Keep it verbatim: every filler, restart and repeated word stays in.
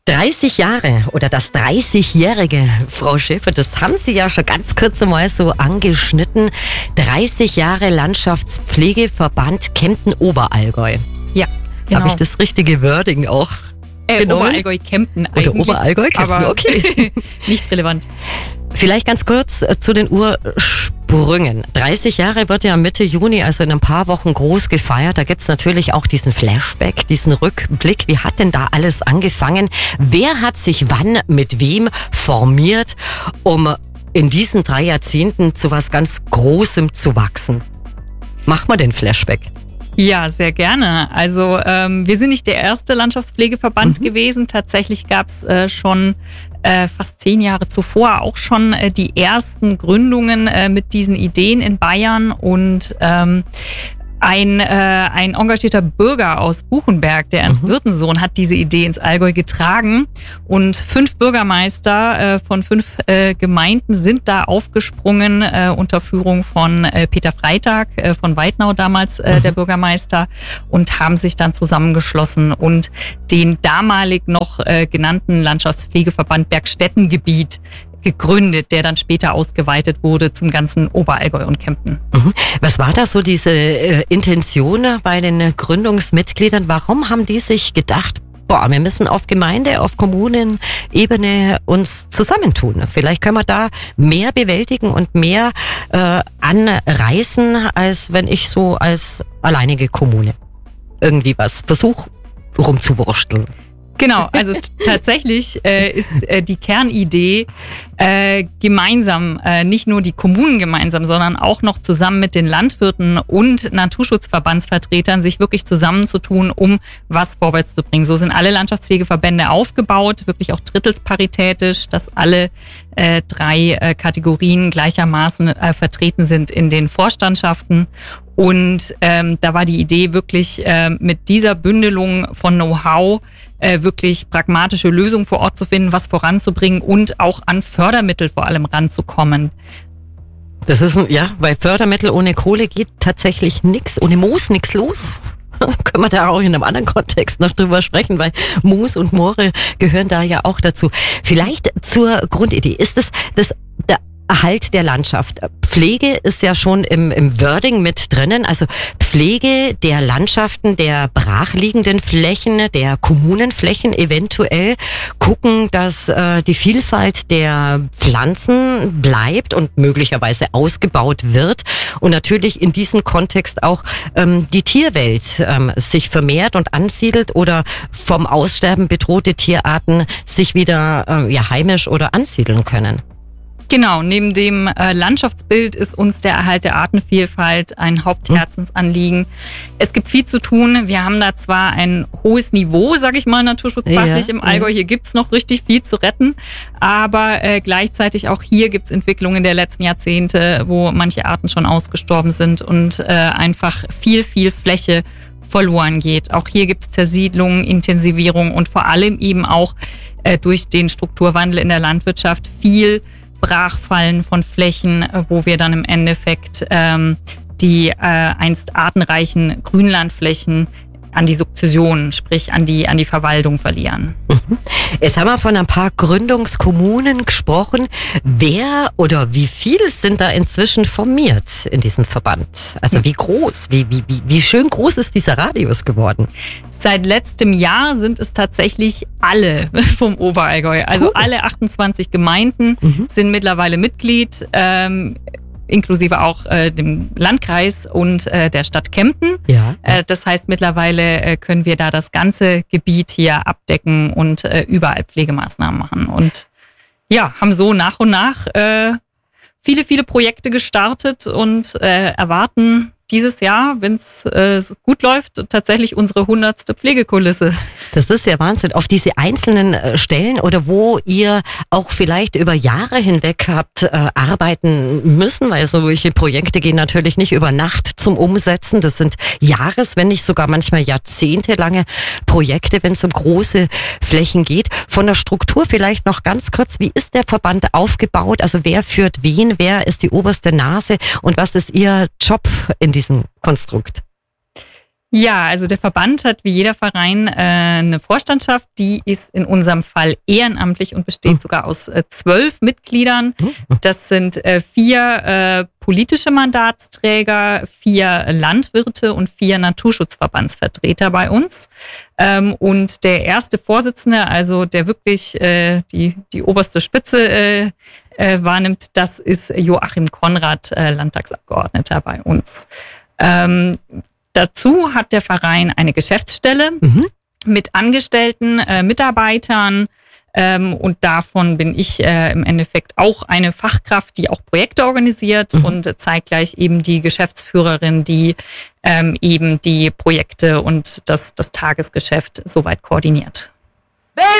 dreißig Jahre oder das dreißigjährige, Frau Schäfer, das haben Sie ja schon ganz kurz einmal so angeschnitten. dreißig Jahre Landschaftspflegeverband Kempten-Oberallgäu. Ja, genau. Habe ich das richtige Wording auch äh, genommen? Oberallgäu-Kempten eigentlich. Oder Oberallgäu-Kempten, aber okay. nicht relevant. Vielleicht ganz kurz äh, zu den Ursprüngen. dreißig Jahre wird ja Mitte Juni, also in ein paar Wochen, groß gefeiert. Da gibt's natürlich auch diesen Flashback, diesen Rückblick. Wie hat denn da alles angefangen? Wer hat sich wann mit wem formiert, um in diesen drei Jahrzehnten zu was ganz Großem zu wachsen? Mach mal den Flashback. Ja, sehr gerne. Also ähm, wir sind nicht der erste Landschaftspflegeverband mhm. gewesen. Tatsächlich gab's äh, schon äh, fast zehn Jahre zuvor auch schon äh, die ersten Gründungen äh, mit diesen Ideen in Bayern. Und ähm, ein, äh, ein engagierter Bürger aus Buchenberg, der Ernst mhm. Wirtensohn, hat diese Idee ins Allgäu getragen. Und fünf Bürgermeister äh, von fünf äh, Gemeinden sind da aufgesprungen, äh, unter Führung von äh, Peter Freitag äh, von Weidnau, damals äh, mhm. der Bürgermeister, und haben sich dann zusammengeschlossen und den damalig noch äh, genannten Landschaftspflegeverband Bergstättengebiet gegründet, der dann später ausgeweitet wurde zum ganzen Oberallgäu und Kempten. Mhm. Was war da so diese äh, Intention bei den Gründungsmitgliedern? Warum haben die sich gedacht, boah, wir müssen auf Gemeinde-, auf Kommunenebene uns zusammentun? Vielleicht können wir da mehr bewältigen und mehr äh, anreißen, als wenn ich so als alleinige Kommune irgendwie was versuche rumzuwursteln. Genau, also t- tatsächlich äh, ist äh, die Kernidee äh, gemeinsam, äh, nicht nur die Kommunen gemeinsam, sondern auch noch zusammen mit den Landwirten und Naturschutzverbandsvertretern sich wirklich zusammenzutun, um was vorwärts zu bringen. So sind alle Landschaftspflegeverbände aufgebaut, wirklich auch drittelsparitätisch, dass alle äh, drei äh, Kategorien gleichermaßen äh, vertreten sind in den Vorstandschaften. Und ähm, da war die Idee wirklich äh, mit dieser Bündelung von Know-how äh, wirklich pragmatische Lösungen vor Ort zu finden, was voranzubringen und auch an Fördermittel vor allem ranzukommen. Das ist ein, ja, weil Fördermittel ohne Kohle geht tatsächlich nichts, ohne Moos nichts los. Können wir da auch in einem anderen Kontext noch drüber sprechen, weil Moos und Moore gehören da ja auch dazu. Vielleicht zur Grundidee. Ist das, das der Erhalt der Landschaft? Pflege ist ja schon im, im Wording mit drinnen, also Pflege der Landschaften, der brachliegenden Flächen, der Kommunenflächen eventuell, gucken, dass äh, die Vielfalt der Pflanzen bleibt und möglicherweise ausgebaut wird und natürlich in diesem Kontext auch ähm, die Tierwelt ähm, sich vermehrt und ansiedelt oder vom Aussterben bedrohte Tierarten sich wieder äh, ja, heimisch oder ansiedeln können. Genau, neben dem äh, Landschaftsbild ist uns der Erhalt der Artenvielfalt ein Hauptherzensanliegen. Es gibt viel zu tun. Wir haben da zwar ein hohes Niveau, sage ich mal, naturschutzfachlich ja, im Allgäu. Ja. Hier gibt's noch richtig viel zu retten. Aber äh, gleichzeitig auch hier gibt's Entwicklungen der letzten Jahrzehnte, wo manche Arten schon ausgestorben sind und äh, einfach viel, viel Fläche verloren geht. Auch hier gibt's Zersiedlung, Intensivierung und vor allem eben auch äh, durch den Strukturwandel in der Landwirtschaft viel Brachfallen von Flächen, wo wir dann im Endeffekt ähm, die äh, einst artenreichen Grünlandflächen an die Sukzession, sprich an die an die Verwaltung verlieren. Mhm. Jetzt haben wir von ein paar Gründungskommunen gesprochen. Wer oder wie viel sind da inzwischen formiert in diesem Verband? Also wie groß, wie, wie, wie, wie schön groß ist dieser Radius geworden? Seit letztem Jahr sind es tatsächlich alle vom Oberallgäu. Also cool. Alle achtundzwanzig Gemeinden mhm. sind mittlerweile Mitglied. Ähm, inklusive auch äh, dem Landkreis und äh, der Stadt Kempten. Ja. Äh, das heißt, mittlerweile äh, können wir da das ganze Gebiet hier abdecken und äh, überall Pflegemaßnahmen machen. Und ja, haben so nach und nach äh, viele, viele Projekte gestartet und äh, erwarten dieses Jahr, wenn es äh, gut läuft, tatsächlich unsere hundertste Pflegekulisse. Das ist ja Wahnsinn. Auf diese einzelnen äh, Stellen oder wo ihr auch vielleicht über Jahre hinweg habt äh, arbeiten müssen, weil solche Projekte gehen natürlich nicht über Nacht zum Umsetzen. Das sind Jahres-, wenn nicht sogar manchmal jahrzehntelange Projekte, wenn es um große Flächen geht. Von der Struktur vielleicht noch ganz kurz, wie ist der Verband aufgebaut? Also wer führt wen? Wer ist die oberste Nase? Und was ist Ihr Job in diesem Konstrukt? Ja, also der Verband hat wie jeder Verein äh, eine Vorstandschaft, die ist in unserem Fall ehrenamtlich und besteht mhm. sogar aus äh, zwölf Mitgliedern. Mhm. Das sind äh, vier äh, politische Mandatsträger, vier Landwirte und vier Naturschutzverbandsvertreter bei uns. Ähm, und der erste Vorsitzende, also der wirklich äh, die, die oberste Spitze äh, äh, wahrnimmt, das ist Joachim Konrad, äh, Landtagsabgeordneter bei uns. Ähm, dazu hat der Verein eine Geschäftsstelle mhm. mit Angestellten, äh, Mitarbeitern, ähm, und davon bin ich äh, im Endeffekt auch eine Fachkraft, die auch Projekte organisiert mhm. und zeitgleich eben die Geschäftsführerin, die ähm, eben die Projekte und das, das Tagesgeschäft soweit koordiniert.